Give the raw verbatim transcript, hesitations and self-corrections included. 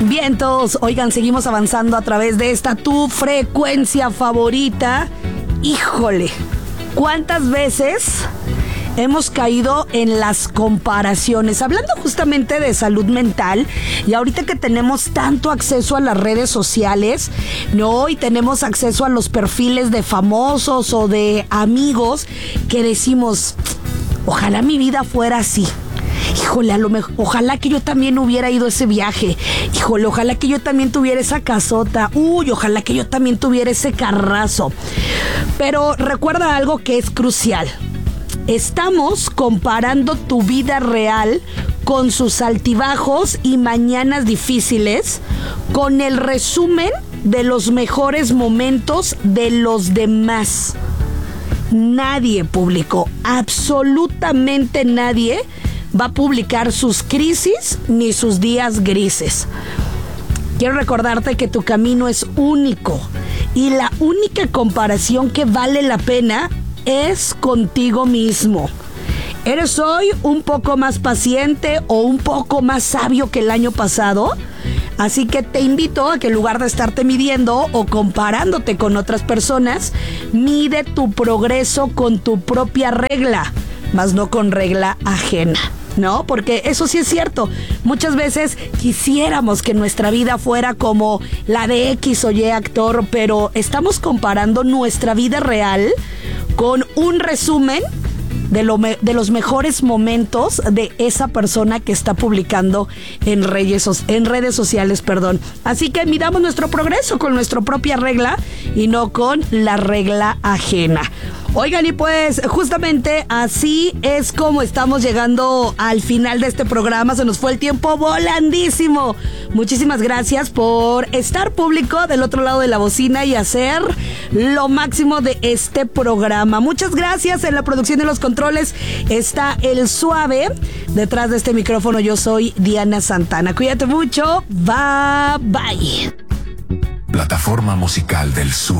Vientos, oigan, seguimos avanzando a través de esta tu frecuencia favorita. Híjole, ¿cuántas veces hemos caído en las comparaciones? Hablando justamente de salud mental, y ahorita que tenemos tanto acceso a las redes sociales, ¿no? Y tenemos acceso a los perfiles de famosos o de amigos, que decimos, ojalá mi vida fuera así. Híjole, a lo mejor, ojalá que yo también hubiera ido a ese viaje. Híjole, ojalá que yo también tuviera esa casota. Uy, ojalá que yo también tuviera ese carrazo. Pero recuerda algo que es crucial. Estamos comparando tu vida real con sus altibajos y mañanas difíciles con el resumen de los mejores momentos de los demás. Nadie publicó, absolutamente nadie va a publicar sus crisis ni sus días grises. Quiero recordarte que tu camino es único y la única comparación que vale la pena es contigo mismo. ¿Eres hoy un poco más paciente o un poco más sabio que el año pasado? Así que te invito a que en lugar de estarte midiendo o comparándote con otras personas, mide tu progreso con tu propia regla, más no con regla ajena, ¿no? Porque eso sí es cierto. Muchas veces quisiéramos que nuestra vida fuera como la de X o Y actor, pero estamos comparando nuestra vida real con un resumen de, lo me, de los mejores momentos de esa persona que está publicando en redes, en redes sociales, perdón. Así que midamos nuestro progreso con nuestra propia regla y no con la regla ajena. Oigan, y pues justamente así es como estamos llegando al final de este programa. Se nos fue el tiempo volandísimo. Muchísimas gracias por estar, público, del otro lado de la bocina y hacer lo máximo de este programa. Muchas gracias. En la producción de los controles está El Suave. Detrás de este micrófono yo soy Diana Santana. Cuídate mucho. Bye, bye. Plataforma musical del sur.